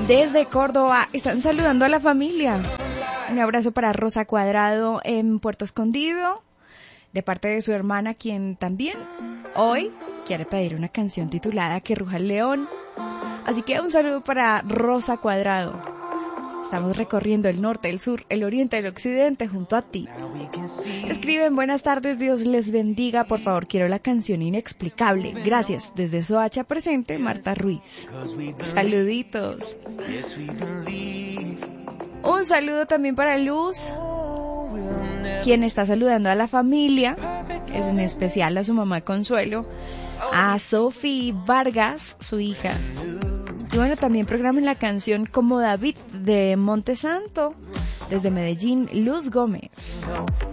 Desde Córdoba están saludando a la familia. Un abrazo para Rosa Cuadrado en Puerto Escondido, de parte de su hermana, quien también hoy quiere pedir una canción titulada Que ruja el león. Así que un saludo para Rosa Cuadrado. Estamos recorriendo el norte, el sur, el oriente, el occidente junto a ti. Escriben: buenas tardes, Dios les bendiga, por favor quiero la canción Inexplicable. Gracias, desde Soacha presente, Marta Ruiz. Saluditos. Un saludo también para Luz, quien está saludando a la familia, en especial a su mamá Consuelo, a Sophie Vargas, su hija. Y bueno, también programen la canción Como David de Montesanto, desde Medellín, Luz Gómez.